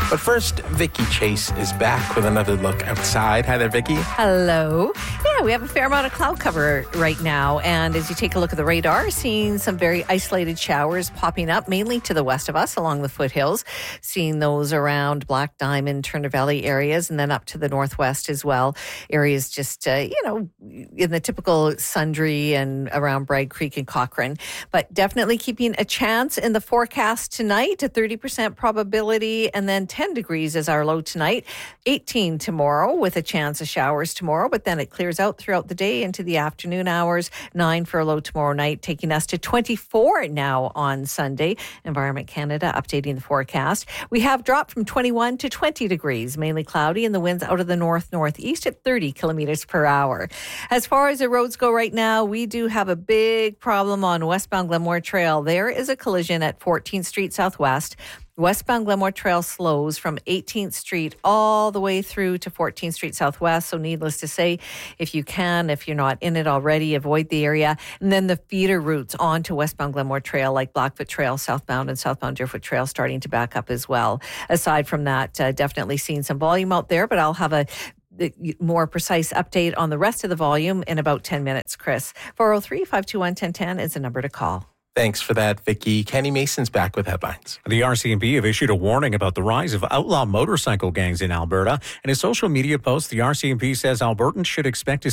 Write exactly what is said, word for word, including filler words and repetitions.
But first, Vicki Chase is back with another look outside. Hi there, Vicki. Hello. Yeah, we have a fair amount of cloud cover right now. And as you take a look at the radar, seeing some very isolated showers popping up, mainly to the west of us along the foothills. Seeing those around Black Diamond, Turner Valley areas, and then up to the northwest as well. Areas just, uh, you know, in the typical Sundre and around Bragg Creek and Cochrane. But definitely keeping a chance in the forecast tonight, a thirty percent probability, and then ten degrees is our low tonight. eighteen tomorrow with a chance of showers tomorrow, but then it clears out throughout the day into the afternoon hours. nine for a low tomorrow night, taking us to twenty-four now on Sunday. Environment Canada updating the forecast. We have dropped from twenty-one to twenty degrees, mainly cloudy, and the winds out of the north-northeast at thirty kilometers per hour. As far as the roads go right now, we do have a big problem on westbound Glenmore Trail. There is a collision at fourteenth Street Southwest. Westbound Glenmore Trail slows from eighteenth Street all the way through to fourteenth Street Southwest. So needless to say, if you can, if you're not in it already, avoid the area. And then the feeder routes onto westbound Glenmore Trail, like Blackfoot Trail, southbound, and southbound Deerfoot Trail, starting to back up as well. Aside from that, uh, definitely seeing some volume out there, but I'll have a more precise update on the rest of the volume in about ten minutes, Chris. four oh three, five two one, one oh one oh is the number to call. Thanks for that, Vicki. Kenny Mason's back with headlines. The R C M P have issued a warning about the rise of outlaw motorcycle gangs in Alberta. In a social media post, the R C M P says Albertans should expect to